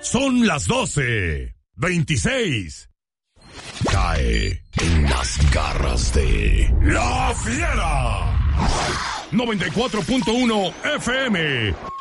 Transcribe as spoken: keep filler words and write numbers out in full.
Son las doce, veintiséis. Cae en las garras de La Fiera. noventa y cuatro punto uno F M.